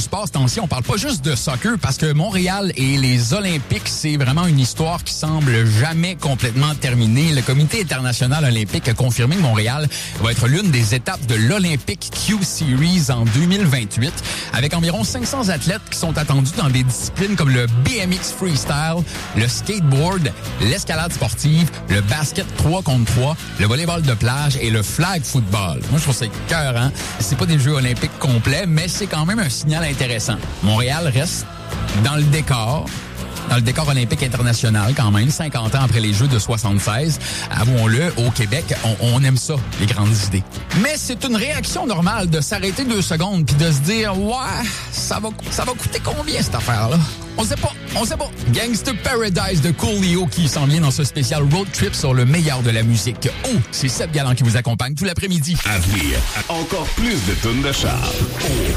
sport ce temps-ci, on parle pas juste de soccer parce que Montréal et les Olympiques, c'est vraiment une histoire qui semble jamais complètement terminée. Le Comité international olympique a confirmé que Montréal va être l'une des étapes de l'Olympic Q Series en 2028, avec environ 500 athlètes qui sont attendus dans des disciplines comme le BMX freestyle, le skateboard, l'escalade sportive, le basket 3 contre 3, le volleyball de plage et le flag football. Moi, je trouve ça écœurant. C'est pas des Jeux olympiques complets, mais c'est quand même un signal intéressant. Montréal reste dans le décor olympique international quand même, 50 ans après les Jeux de 76. Avouons-le, au Québec, on aime ça, les grandes idées. Mais c'est une réaction normale de s'arrêter 2 secondes puis de se dire « Ouais, ça va coûter combien cette affaire-là? » On sait pas. Gangsta Paradise de Coolio qui s'en vient dans ce spécial road trip sur le meilleur de la musique. Oh, c'est Seb Galland qui vous accompagne tout l'après-midi. À venir, encore plus de tunes de char.